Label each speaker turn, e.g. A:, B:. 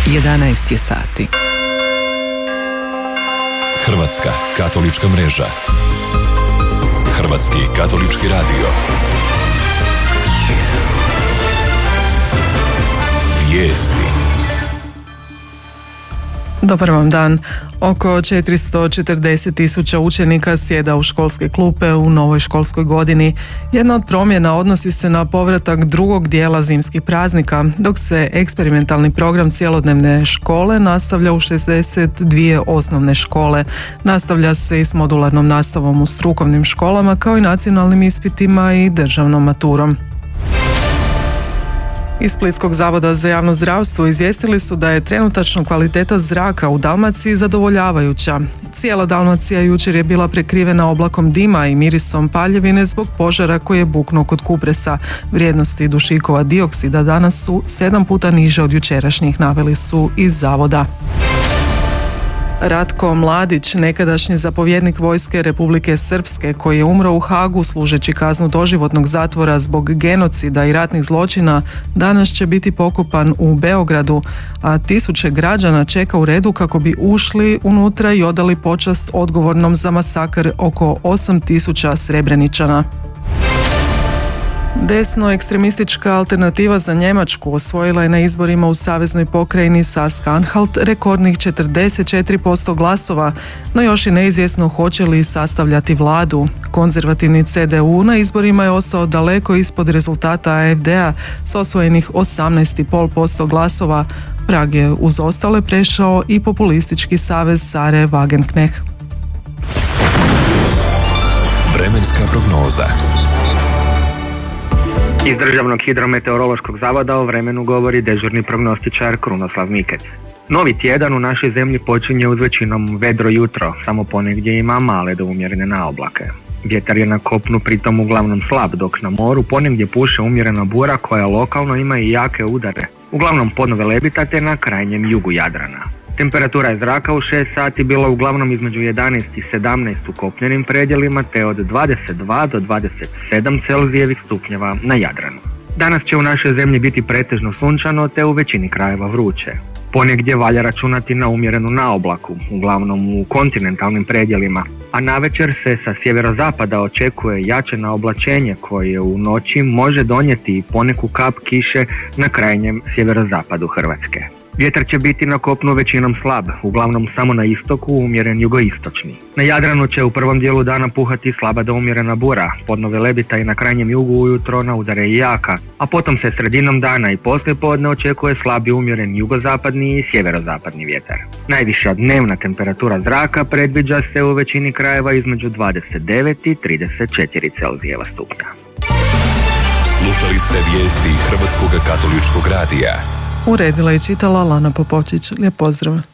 A: 11 je sati.
B: Hrvatska katolička mreža. Hrvatski katolički radio. Vijesti.
C: Dobar vam dan. Oko 440.000 učenika sjeda u školske klupe u novoj školskoj godini. Jedna od promjena odnosi se na povratak drugog dijela zimskih praznika, dok se eksperimentalni program cjelodnevne škole nastavlja u 62 osnovne škole. Nastavlja se i s modularnom nastavom u strukovnim školama, kao i nacionalnim ispitima i državnom maturom. Iz Splitskog zavoda za javno zdravstvo izvijestili su da je trenutačno kvaliteta zraka u Dalmaciji zadovoljavajuća. Cijela Dalmacija jučer je bila prekrivena oblakom dima i mirisom paljevine zbog požara koji je buknuo kod Kupresa. Vrijednosti dušikova dioksida danas su 7 puta niže od jučerašnjih, naveli su iz zavoda. Ratko Mladić, nekadašnji zapovjednik vojske Republike Srpske koji je umro u Hagu služeći kaznu doživotnog zatvora zbog genocida i ratnih zločina, danas će biti pokopan u Beogradu, a tisuće građana čeka u redu kako bi ušli unutra i odali počast odgovornom za masakr oko 8.000 Srebreničana. Desno ekstremistička alternativa za Njemačku osvojila je na izborima u saveznoj pokrajini Sask-Anhalt rekordnih 44% glasova, no još je neizvjesno hoće li sastavljati vladu. Konzervativni CDU na izborima je ostao daleko ispod rezultata AfD-a s osvojenih 18,5% glasova. Prag je uz ostale prešao i populistički savez Sahre Wagenknecht.
B: Vremenska prognoza.
D: Iz Državnog hidrometeorološkog zavoda o vremenu govori dežurni prognostičar Krunoslav Mikec. Novi tjedan u našoj zemlji počinje uz većinom vedro jutro, samo ponegdje ima male do umjerene naoblake. Vjetar je na kopnu pritom uglavnom slab, dok na moru ponegdje puše umjerena bura koja lokalno ima i jake udare, uglavnom podno Velebita te na krajnjem jugu Jadrana. Temperatura zraka u 6 sati bila uglavnom između 11 i 17 u kopnenim predjelima te od 22 do 27 celzijevih stupnjeva na Jadranu. Danas će u našoj zemlji biti pretežno sunčano te u većini krajeva vruće. Ponegdje valja računati na umjerenu naoblaku, uglavnom u kontinentalnim predjelima, a navečer se sa sjeverozapada očekuje jače naoblačenje koje u noći može donijeti i poneku kap kiše na krajnjem sjeverozapadu Hrvatske. Vjetar će biti na kopnu većinom slab, uglavnom samo na istoku umjeren jugoistočni. Na Jadranu će u prvom dijelu dana puhati slaba do umjerena bura, podno Velebita i na krajnjem jugu ujutro na udare i jaka, a potom se sredinom dana i poslijepodne očekuje slabi umjeren jugozapadni i sjeverozapadni vjetar. Najviša dnevna temperatura zraka predviđa se u većini krajeva između 29 i 34 celzijeva stupnja.
B: Slušali ste vijesti Hrvatskog katoličkog radija.
C: Uredila i čitala Lana Popočić. Lijep pozdrav.